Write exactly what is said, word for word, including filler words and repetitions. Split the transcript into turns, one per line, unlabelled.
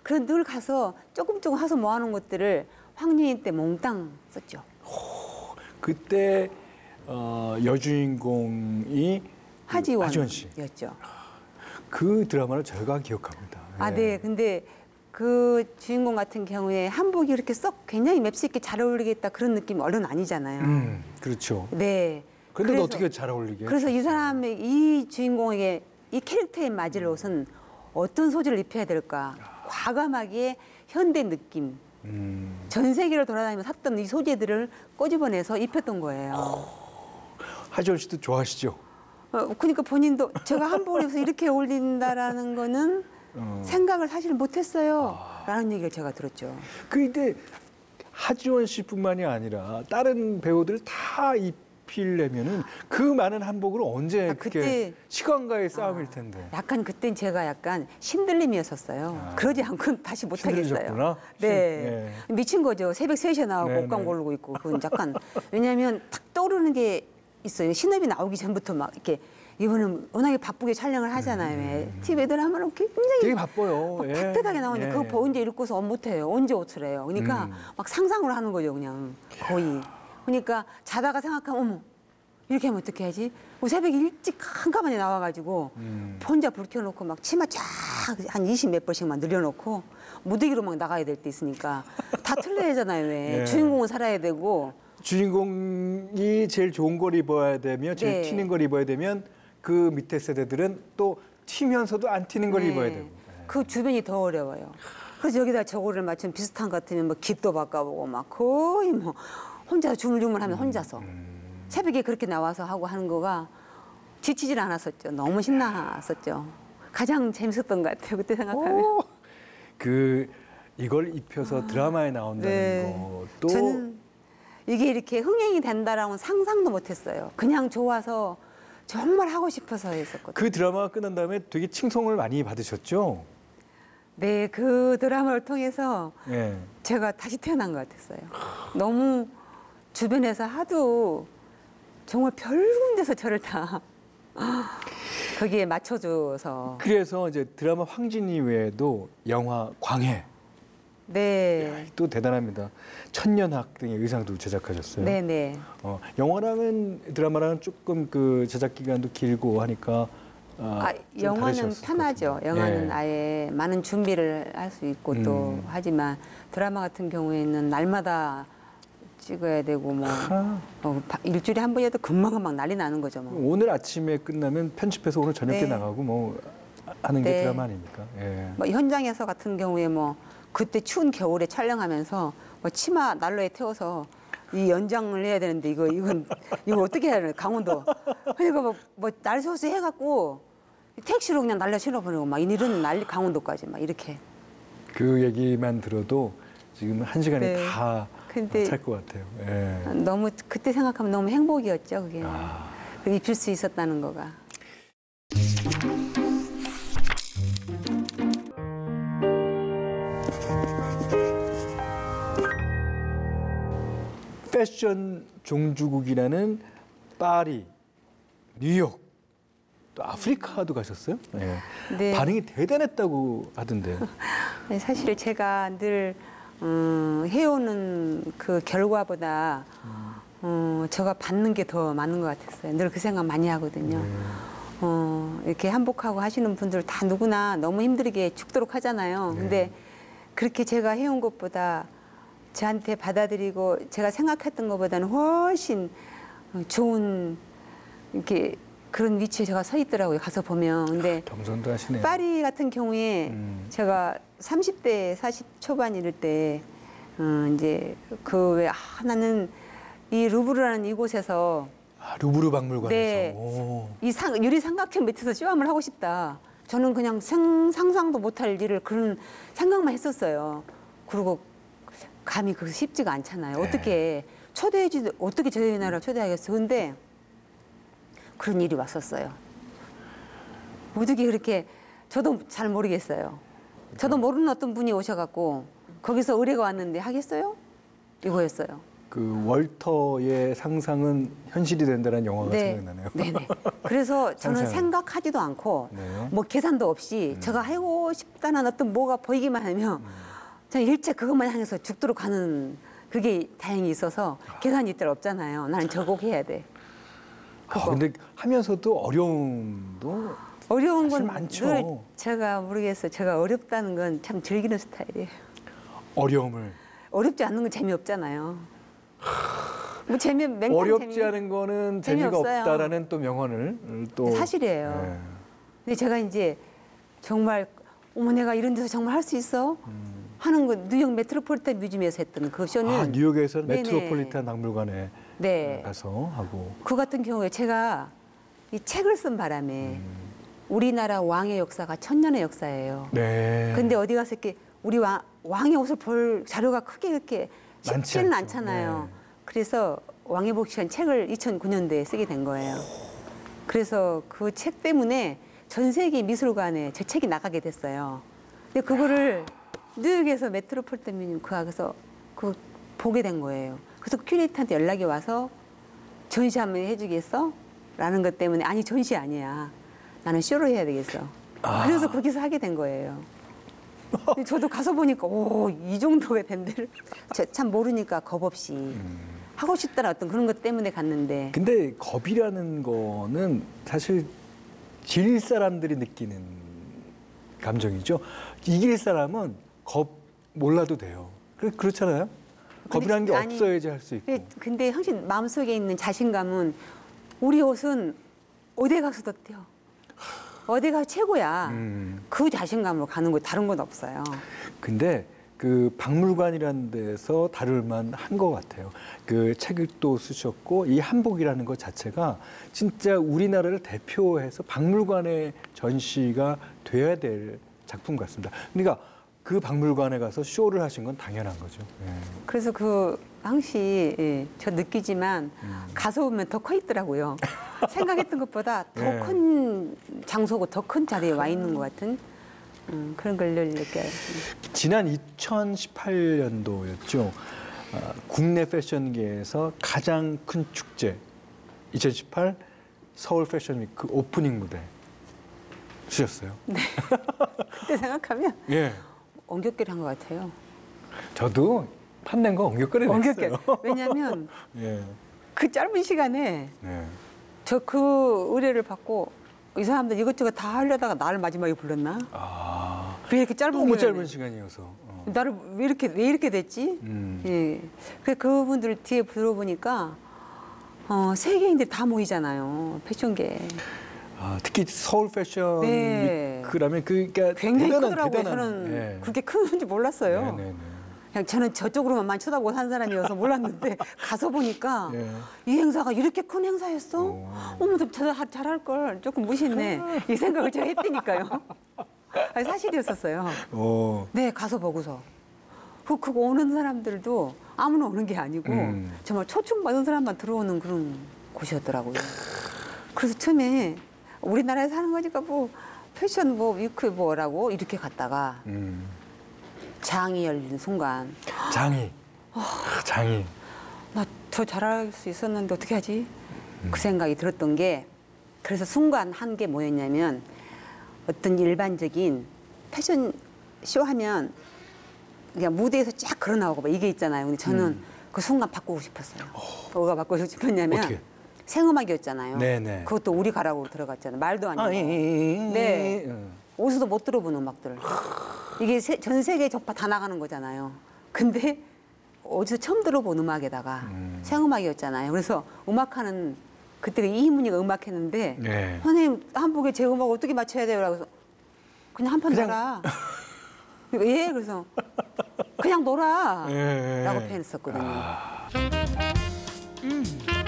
그래서 늘 가서 조금 조금 하서 모아놓은 것들을 황리인 때 몽땅 썼죠.
그때 어, 여주인공이
하지원
하지원 씨.
였죠.
그 드라마를 저희가 기억합니다.
아, 네. 근데 그 주인공 같은 경우에 한복이 이렇게 썩 굉장히 맵스있게 잘 어울리겠다 그런 느낌이 얼른 아니잖아요.
음, 그렇죠.
네.
그런데
그래서-
어떻게 잘 어울리게?
그래서 이 사람의 이 주인공에게 이 캐릭터에 맞을 옷은 어떤 소재를 입혀야 될까? 과감하게 현대 느낌.
음,
전 세계를 돌아다니면서 샀던 이 소재들을 꼬집어내서 입혔던 거예요.
하지원 씨도 좋아하시죠?
어, 그러니까 본인도 제가 한복을 입어서 이렇게 어울린다라는 거는
어.
생각을 사실 못했어요. 라는 얘기를 제가 들었죠.
근데 하지원 씨뿐만이 아니라 다른 배우들 다 입히려면은 그 많은 한복을 언제
아,
그렇게
그때-
시간과의 싸움일 텐데.
약간 그땐 제가 약간 신들림이었었어요.
아.
그러지 않고는 다시 못하겠어요.
신들리셨구나?
네.
신-
미친 거죠. 새벽 세 시에 나와고
네,
옷감
네.
고르고 있고. 그건 약간, 왜냐하면 탁 떠오르는 게 있어요. 신업이 나오기 전부터 막 이렇게 이번은 워낙에 바쁘게 촬영을 하잖아요. 왜. 티비 애들 하면 굉장히
되게 바빠요.
막
예.
탁탁하게 나오는데
예.
그거 보- 언제 읽고서 옷 못해요. 언제 옷을 해요. 그러니까
음.
막 상상을 하는 거죠. 그냥 거의. 그러니까 자다가 생각하면 어머 이렇게 하면 어떻게 하지? 뭐 새벽에 일찍 한가만에 나와가지고
음.
혼자 불 켜놓고 막 치마 쫙 한 이십 몇 번씩만 늘려놓고 무대기로 막 나가야 될 때 있으니까 다 틀려야 하잖아요. 왜.
예.
주인공은 살아야 되고.
주인공이 제일 좋은 걸 입어야 되며 제일
네.
튀는 걸 입어야 되면 그 밑에 세대들은 또 튀면서도 안 튀는 걸
네.
입어야 되고.
그 주변이 더 어려워요. 그래서 여기다 저거를 맞추면 비슷한 것 같으면 뭐 깃도 바꿔보고 막 거의 뭐 혼자 주물주물하면 혼자서 새벽에 그렇게 나와서 하고 하는 거가 지치질 않았었죠. 너무 신났었죠. 가장 재밌었던 것 같아요. 그때 생각하면.
오, 그 이걸 입혀서 드라마에 나온다는
네.
것도
저는 이게 이렇게 흥행이 된다라고는 상상도 못했어요. 그냥 좋아서 정말 하고 싶어서 했었거든요.
그 드라마가 끝난 다음에 되게 칭송을 많이 받으셨죠?
네, 그 드라마를 통해서
예.
제가 다시 태어난 것 같았어요. 너무 주변에서 하도 정말 별 군데서 저를 다 거기에 맞춰줘서.
그래서 이제 드라마 황진이 외에도 영화 광해
네,
또 대단합니다. 천년학 등의 의상도 제작하셨어요.
네, 네.
어, 영화랑은 드라마랑은 조금 그 제작 기간도 길고 하니까 아,
아,
좀
영화는
다르셨을
편하죠.
것 같은데.
영화는
예.
아예 많은 준비를 할 수 있고 또
음.
하지만 드라마 같은 경우에는 날마다 찍어야 되고 뭐
아,
어, 바- 일주일에 한 번이라도 금방금방 난리 나는 거죠. 뭐.
오늘 아침에 끝나면 편집해서 오늘 저녁에
네.
나가고 뭐 하는 게
네.
드라마 아닙니까? 예.
뭐 현장에서 같은 경우에 뭐 그때 추운 겨울에 촬영하면서 뭐 치마 난로에 태워서 이 연장을 해야 되는데 이거 이건 이거 어떻게 해야 되나 강원도 그러니까 뭐, 뭐 날서서 해갖고 택시로 그냥 날려 실어버리고 막 이런 난리 강원도까지 막 이렇게.
그 얘기만 들어도 지금 한 시간이
네.
다
근데
찰 것 같아요. 예.
너무 그때 생각하면 너무 행복이었죠 그게.
아.
그 입힐 수 있었다는 거가.
패션 종주국이라는 파리, 뉴욕, 또 아프리카도 가셨어요? 예.
네.
반응이 대단했다고 하던데.
네, 사실 제가 늘 음, 해오는 그 결과보다 어, 제가 받는 게 더 많은 것 같았어요. 늘 그 생각 많이 하거든요. 어, 이렇게 한복하고 하시는 분들 다 누구나 너무 힘들게 죽도록 하잖아요. 근데 그렇게 제가 해온 것보다 저한테 받아들이고 제가 생각했던 것보다는 훨씬 좋은 이렇게 그런 위치에 제가 서 있더라고요. 가서 보면. 근데
겸손도 하시네요.
파리 같은 경우에
음.
제가 삼십 대, 사십 초반 이럴 때, 어, 이제 그 왜, 아, 나는 이 루브르라는 이곳에서
아, 루브르 박물관에서.
네.
오.
이 상, 유리 삼각형 밑에서 시험을 하고 싶다. 저는 그냥 생, 상상도 못할 일을 그런 생각만 했었어요. 그리고 감히 그거 쉽지가 않잖아요.
네.
어떻게 초대해지, 어떻게 저희 나라 초대하겠어. 근데 그런 일이 왔었어요. 어떻게 그렇게 저도 잘 모르겠어요. 저도 모르는 어떤 분이 오셔갖고 거기서 의뢰가 왔는데 하겠어요? 이거였어요.
그 월터의 상상은 현실이 된다는 영화가 생각나네요.
네네. 그래서 저는
상상은.
생각하지도 않고
네.
뭐 계산도 없이 제가 하고 싶다는 어떤 뭐가 보이기만 하면 저는 일체 그것만 향해서 죽도록 가는 그게 다행히 있어서 계산이 이때 없잖아요. 나는 저 곡 해야 돼.
아, 근데 하면서도 어려움도
어려운
사실
건
많죠.
늘 제가 모르겠어요. 제가 어렵다는 건 참 즐기는 스타일이에요.
어려움을
어렵지 않는 건 재미없잖아요. 뭐 재미 맹탕
어렵지
재미
않은 거는 재미가
재미없어요.
없다라는 또 명언을 또
사실이에요.
네.
근데 제가 이제 정말 어머 내가 이런 데서 정말 할 수 있어 하는 거 뉴욕 메트로폴리탄 뮤지엄에서 했던 그 쇼는
아, 뉴욕에서
네네.
메트로폴리탄 박물관에
네.
가서 하고
그 같은 경우에 제가 이 책을 쓴 바람에 우리나라 왕의 역사가 천년의 역사예요.
네.
근데 어디 가서 이렇게 우리 왕, 왕의 옷을 볼 자료가 크게 이렇게
많지
쉽지는
않죠.
않잖아요.
네.
그래서 왕의 복시한 책을 이천구 년도에 쓰게 된 거예요. 그래서 그 책 때문에 전 세계 미술관에 제 책이 나가게 됐어요. 근데 그거를 뉴욕에서 메트로폴리탄 뮤지엄 그 앞에서 그 보게 된 거예요. 그래서 큐레이터한테 연락이 와서 전시 한번 해주겠어? 라는 것 때문에 아니 전시 아니야. 나는 쇼로 해야 되겠어.
아.
그래서 거기서 하게 된 거예요. 근데 저도 가서 보니까 오, 이 정도의 밴드를 저 참 모르니까 겁 없이 하고 싶다는 어떤 그런 것 때문에 갔는데
근데 겁이라는 거는 사실 질 사람들이 느끼는 감정이죠. 이길 사람은 겁 몰라도 돼요. 그- 그렇잖아요. 겁이라는 게
아니,
없어야지 할 수 있고.
근데, 근데 당신 마음속에 있는 자신감은 우리 옷은 어디 가서도 뛰어. 어디가 최고야.
음.
그 자신감으로 가는 거 다른 건 없어요.
근데 그 박물관이라는 데서 다룰 만한 것 같아요. 그 책을 또 쓰셨고 이 한복이라는 것 자체가 진짜 우리나라를 대표해서 박물관에 전시가 돼야 될 작품 같습니다. 그러니까 그 박물관에 가서 쇼를 하신 건 당연한 거죠. 예.
그래서 그 당시 예, 저 느끼지만 가서 보면 더 커 있더라고요. 생각했던 것보다 더
네.
큰 장소고 더 큰 자리에 와 있는 것 같은 음, 그런 걸 늘 느껴요.
지난 이천십팔 년도였죠. 아, 국내 패션계에서 가장 큰 축제 이천십팔 서울 패션 위크 오프닝 무대 주셨어요.
그때 생각하면
예.
엉겹결 한것 같아요.
저도 판낸 거 엉겹거리
엉겹결.
냈어요.
왜냐하면
예.
그 짧은 시간에
네.
저 그 의뢰를 받고 이 사람들 이것저것 다 하려다가 나를 마지막에 불렀나?
아,
왜 이렇게 짧은
너무
시간에?
짧은 시간이어서. 어.
나를 왜 이렇게 왜 이렇게 됐지?
음.
예. 그 그분들 뒤에 들어보니까 어, 세계인들이 다 모이잖아요. 패션계.
아, 특히 서울 패션
네.
위크라면 그러니까
굉장히
대단한,
크더라고요.
대단한,
저는
예.
그렇게 큰지 몰랐어요.
네, 네, 네.
그냥 저는 저쪽으로만 쳐다보고 산 사람이어서 몰랐는데 가서 보니까
예.
이 행사가 이렇게 큰 행사였어?
오.
어머, 좀 잘, 잘할 걸 조금 무시했네. 이 생각을 제가 했다니까요. 아니, 사실이었었어요.
어.
네, 가서 보고서. 그, 그거 오는 사람들도 아무나 오는 게 아니고
음.
정말 초청받은 사람만 들어오는 그런 곳이었더라고요. 그래서 처음에 우리나라에서 하는 거니까 뭐 패션 뭐 위크 뭐라고 이렇게 갔다가
음.
장이 열린 순간
장이. 아, 장이.
나 더 잘할 수 있었는데 어떻게 하지? 그 생각이 들었던 게 그래서 순간 한 게 뭐였냐면 어떤 일반적인 패션 쇼 하면 그냥 무대에서 쫙 걸어 나오고 막 이게 있잖아요. 근데 저는
음.
그 순간 바꾸고 싶었어요. 뭐가 바꾸고 싶었냐면
어떻게?
생음악이었잖아요.
네네.
그것도 우리 가락으로 들어갔잖아요. 말도 안 되고.
아, 예, 예, 예.
네.
음.
어디서도 못 들어본 음악들. 이게 세- 전 세계 적파 다 나가는 거잖아요. 근데 어디서 처음 들어본 음악에다가
음.
생음악이었잖아요. 그래서 음악하는 그때 이희문이가 음악했는데
네.
선생님 한복에 제 음악 어떻게 맞춰야 돼요? 그래서 그냥 한 판
그냥-
놀아. 예, 그래서 그냥 놀아.
예, 예.
라고 표현했었거든요.
아.
음.